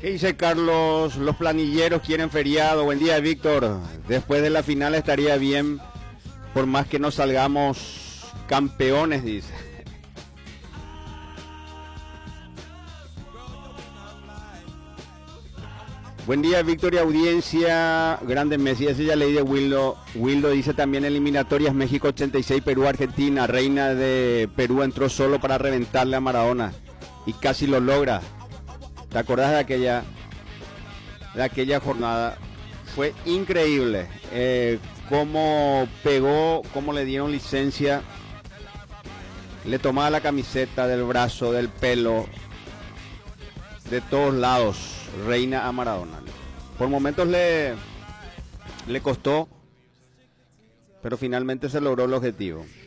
¿Qué dice Carlos? Los planilleros quieren feriado. Buen día, Víctor. Después de la final estaría bien, por más que no salgamos campeones, dice. Buen día, Víctor y audiencia. Grande Messi, ese ya leí de Wildo. Wildo dice también eliminatorias México 86, Perú, Argentina. Reina de Perú entró solo para reventarle a Maradona y casi lo logra. ¿Te acordás de aquella jornada? Fue increíble cómo pegó, cómo le dieron licencia. Le tomaba la camiseta del brazo, del pelo, de todos lados. Reina a Maradona. Por momentos le costó, pero finalmente se logró el objetivo.